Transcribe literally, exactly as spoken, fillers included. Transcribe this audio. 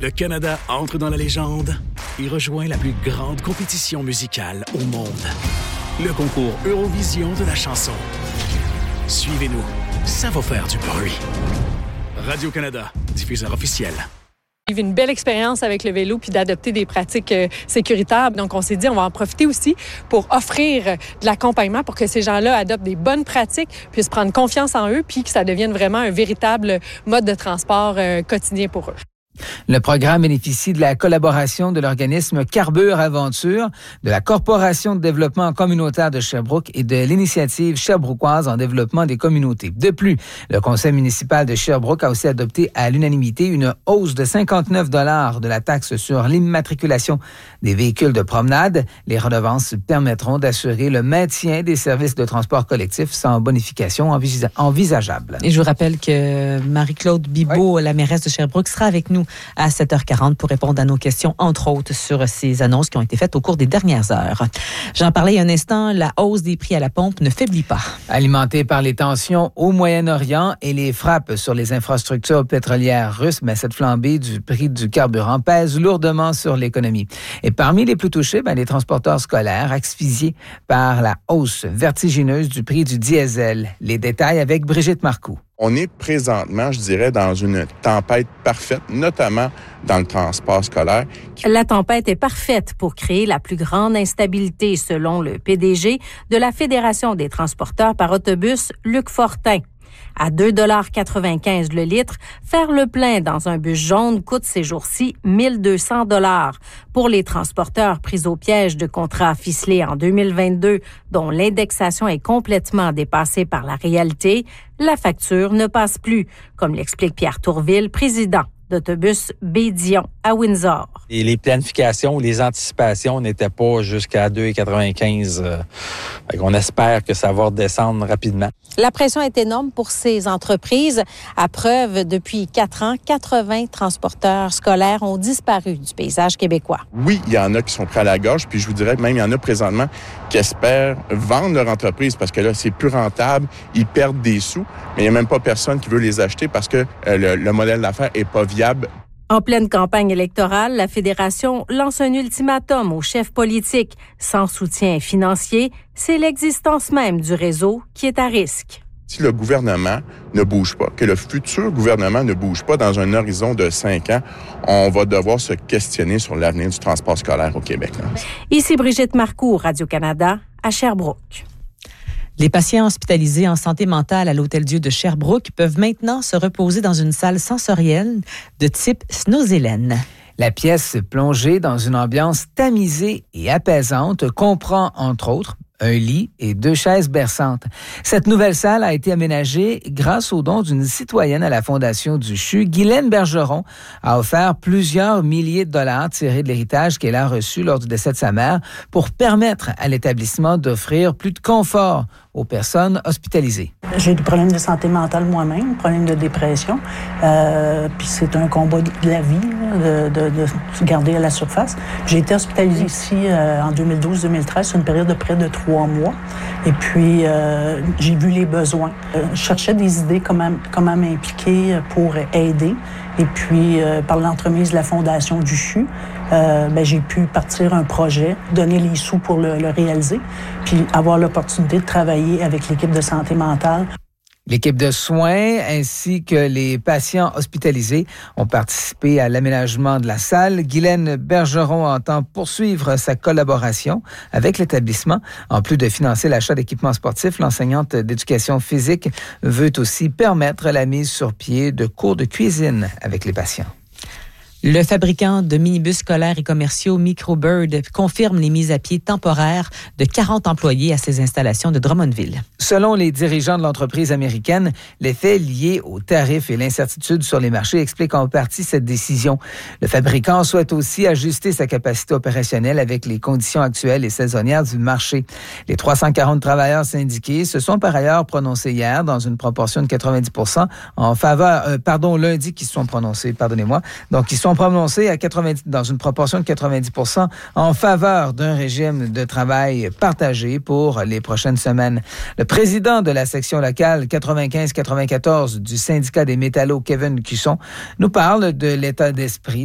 Le Canada entre dans la légende et rejoint la plus grande compétition musicale au monde. Le concours Eurovision de la chanson. Suivez-nous, ça va faire du bruit. Radio-Canada, diffuseur officiel. Vivre une belle expérience avec le vélo puis d'adopter des pratiques euh, sécuritaires. Donc, on s'est dit, on va en profiter aussi pour offrir euh, de l'accompagnement pour que ces gens-là adoptent des bonnes pratiques, puissent prendre confiance en eux puis que ça devienne vraiment un véritable mode de transport euh, quotidien pour eux. Le programme bénéficie de la collaboration de l'organisme Carbure Aventure, de la Corporation de développement communautaire de Sherbrooke et de l'Initiative Sherbrookoise en développement des communautés. De plus, le conseil municipal de Sherbrooke a aussi adopté à l'unanimité une hausse de cinquante-neuf dollars de la taxe sur l'immatriculation des véhicules de promenade. Les redevances permettront d'assurer le maintien des services de transport collectif sans bonification envisa- envisageable. Et je vous rappelle que Marie-Claude Bibeau, oui. la mairesse de Sherbrooke, sera avec nous à sept heures quarante pour répondre à nos questions, entre autres, sur ces annonces qui ont été faites au cours des dernières heures. J'en parlais il y a un instant, la hausse des prix à la pompe ne faiblit pas. Alimentée par les tensions au Moyen-Orient et les frappes sur les infrastructures pétrolières russes, mais cette flambée du prix du carburant pèse lourdement sur l'économie. Et parmi les plus touchés, ben, les transporteurs scolaires asphyxiés par la hausse vertigineuse du prix du diesel. Les détails avec Brigitte Marcoux. On est présentement, je dirais, dans une tempête parfaite, notamment dans le transport scolaire. La tempête est parfaite pour créer la plus grande instabilité, selon le P D G de la Fédération des transporteurs par autobus, Luc Fortin. À deux dollars quatre-vingt-quinze le litre, faire le plein dans un bus jaune coûte ces jours-ci mille deux cents dollars. Pour les transporteurs pris au piège de contrats ficelés en deux mille vingt-deux, dont l'indexation est complètement dépassée par la réalité, la facture ne passe plus, comme l'explique Pierre Tourville, président d'autobus Bédion à Windsor. Et les planifications, les anticipations n'étaient pas jusqu'à deux dollars quatre-vingt-quinze. Euh, on espère que ça va redescendre rapidement. La pression est énorme pour ces entreprises. À preuve, depuis quatre ans, quatre-vingts transporteurs scolaires ont disparu du paysage québécois. Oui, il y en a qui sont prêts à la gorge, puis je vous dirais même il y en a présentement qui espèrent vendre leur entreprise parce que là, c'est plus rentable, ils perdent des sous, mais il n'y a même pas personne qui veut les acheter parce que euh, le, le modèle d'affaires est pas viable. En pleine campagne électorale, la Fédération lance un ultimatum aux chefs politiques. Sans soutien financier, c'est l'existence même du réseau qui est à risque. Si le gouvernement ne bouge pas, que le futur gouvernement ne bouge pas dans un horizon de cinq ans, on va devoir se questionner sur l'avenir du transport scolaire au Québec. Là. Ici Brigitte Marcoux, Radio-Canada, à Sherbrooke. Les patients hospitalisés en santé mentale à l'Hôtel-Dieu de Sherbrooke peuvent maintenant se reposer dans une salle sensorielle de type Snozelen. La pièce plongée dans une ambiance tamisée et apaisante comprend, entre autres, un lit et deux chaises berçantes. Cette nouvelle salle a été aménagée grâce au don d'une citoyenne à la Fondation du C H U. Guylaine Bergeron a offert plusieurs milliers de dollars tirés de l'héritage qu'elle a reçu lors du décès de sa mère pour permettre à l'établissement d'offrir plus de confort aux personnes hospitalisées. J'ai des problèmes de santé mentale moi-même, problèmes de dépression. Euh, puis c'est un combat de la vie, de, de, de se garder à la surface. J'ai été hospitalisée ici euh, en deux mille douze deux mille treize, sur une période de près de trois mois. Et puis, euh, j'ai vu les besoins. Euh, je cherchais des idées comment, comment m'impliquer pour aider. Et puis, euh, par l'entremise de la Fondation du C H U, euh, ben, j'ai pu partir un projet, donner les sous pour le, le réaliser, puis avoir l'opportunité de travailler avec l'équipe de santé mentale. L'équipe de soins ainsi que les patients hospitalisés ont participé à l'aménagement de la salle. Guylaine Bergeron entend poursuivre sa collaboration avec l'établissement. En plus de financer l'achat d'équipements sportifs, l'enseignante d'éducation physique veut aussi permettre la mise sur pied de cours de cuisine avec les patients. Le fabricant de minibus scolaires et commerciaux Microbird confirme les mises à pied temporaires de quarante employés à ses installations de Drummondville. Selon les dirigeants de l'entreprise américaine, l'effet lié aux tarifs et l'incertitude sur les marchés explique en partie cette décision. Le fabricant souhaite aussi ajuster sa capacité opérationnelle avec les conditions actuelles et saisonnières du marché. Les trois cent quarante travailleurs syndiqués se sont par ailleurs prononcés hier dans une proportion de quatre-vingt-dix pour cent en faveur, euh, pardon, lundi qui se sont prononcés, pardonnez-moi, donc ils sont prononcés à quatre-vingts, dans une proportion de quatre-vingt-dix pour cent en faveur d'un régime de travail partagé pour les prochaines semaines. Le président de la section locale quatre-vingt-quinze quatre-vingt-quatorze du syndicat des métallos, Kevin Cusson, nous parle de l'état d'esprit